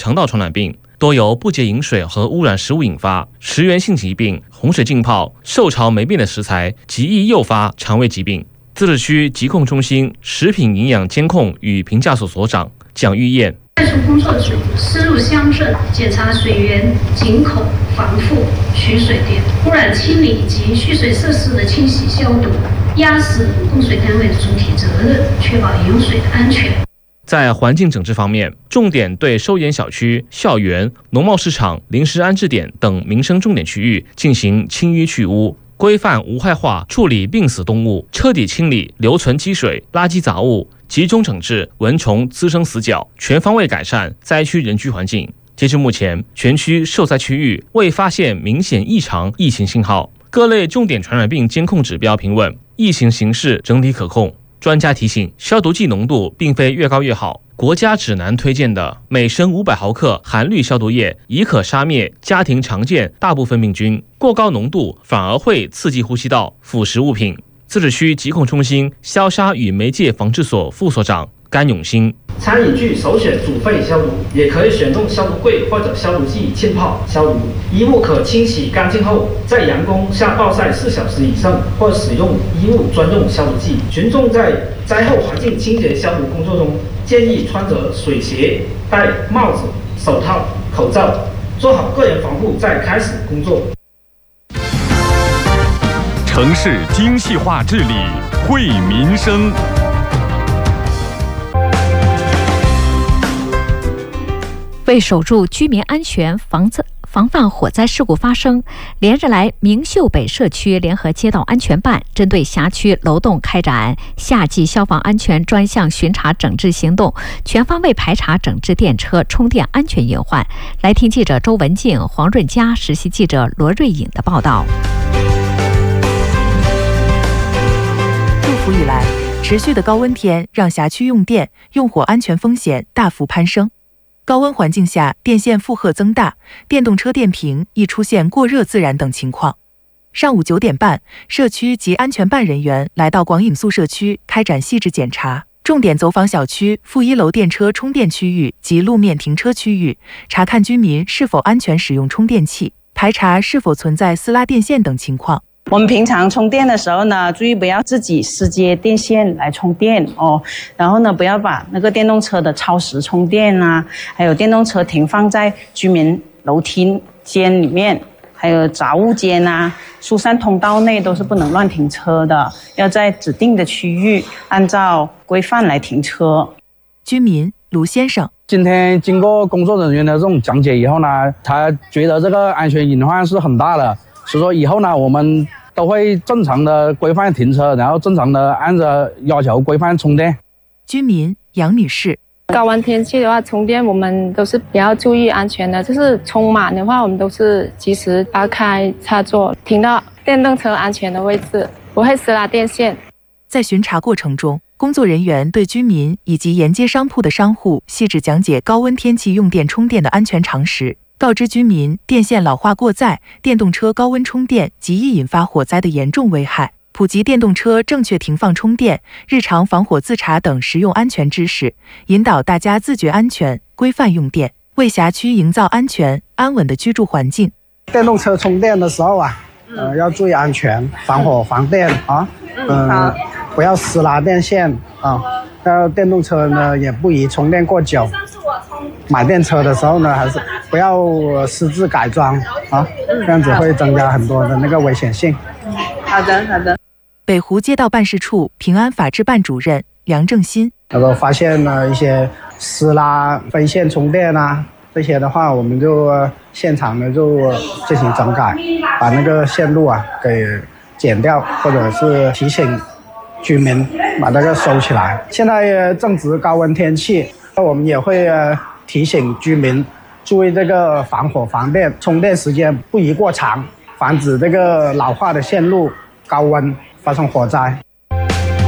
肠道传染病，多由不洁饮水和污染食物引发。食源性疾病、洪水浸泡、受潮霉变的食材极易诱发肠胃疾病。自治区疾控中心食品营养监控与评价所所长蒋玉燕。 派出工作组深入乡镇检查水源、井口、防护、取水点、污染清理以及蓄水设施的清洗消毒，压实供水单位的主体责任，确保饮用水的安全。 在环境整治方面，重点对收研小区、校园、农贸市场、临时安置点等民生重点区域进行清淤去污，规范无害化处理病死动物，彻底清理留存积水、垃圾杂物，集中整治蚊虫滋生死角，全方位改善灾区人居环境。截至目前，全区受灾区域未发现明显异常疫情信号，各类重点传染病监控指标平稳，疫情形势整体可控。专家提醒，消毒剂浓度并非越高越好，国家指南推荐的每升500毫克含氯消毒液已可杀灭家庭常见大部分病菌，过高浓度反而会刺激呼吸道、腐蚀物品。自治区疾控中心消杀与媒介防治所副所长甘永新。 餐饮具首选煮沸消毒，也可以选用消毒柜或者消毒剂浸泡消毒。衣物可清洗干净后，在阳光下暴晒4小时以上，或使用衣物专用消毒剂。群众在灾后环境清洁消毒工作中，建议穿着水鞋、戴帽子、手套、口罩，做好个人防护再开始工作。 城市精细化治理，惠民生。 为守住居民安全，防范火灾事故发生，连日来，明秀北社区联合街道安全办针对辖区楼栋开展夏季消防安全专项巡查整治行动，全方位排查整治电车充电安全隐患。来听记者周文静、黄润佳、实习记者罗瑞颖的报道。 入伏以来，持续的高温天让辖区用电、用火安全风险大幅攀升。高温环境下，电线负荷增大，电动车电瓶易出现过热自燃等情况。上午9点半，社区及安全办人员来到广影宿舍区开展细致检查，重点走访小区负1楼电车充电区域及路面停车区域，查看居民是否安全使用充电器，排查是否存在撕拉电线等情况。 我们平常充电的时候呢，注意不要自己私接电线来充电哦。然后呢，不要把那个电动车的超时充电啊，还有电动车停放在居民楼梯间里面，还有杂物间啊、疏散通道内都是不能乱停车的，要在指定的区域按照规范来停车。 居民卢先生， 今天经过工作人员的这种讲解以后呢，他觉得这个安全隐患是很大的。所以说以后呢，我们都会正常的规范停车，然后正常的按照要求规范充电。 居民杨女士， 高温天气的话，充电我们都是比较注意安全的，就是充满的话，我们都是及时拔开插座，停到电动车安全的位置，不会撕拉电线。 在巡查过程中，工作人员对居民以及沿街商铺的商户细致讲解高温天气用电充电的安全常识，告知居民电线老化过载、电动车高温充电极易引发火灾的严重危害，普及电动车正确停放充电、日常防火自查等实用安全知识，引导大家自觉安全、规范用电，为辖区营造安全、安稳的居住环境。 电动车充电的时候啊，要注意安全，防火防电啊，不要撕拉电线啊。那电动车呢，也不宜充电过久。买电车的时候呢，还是不要私自改装啊，这样子会增加很多的那个危险性。 好的。 北湖街道办事处平安法制办主任梁正新， 然后发现了一些撕拉分线充电啊，这些的话，我们就现场呢就进行整改，把那个线路啊给剪掉，或者是提醒居民把那个收起来。现在正值高温天气，我们也会提醒居民注意这个防火防电，充电时间不宜过长，防止这个老化的线路高温发生火灾。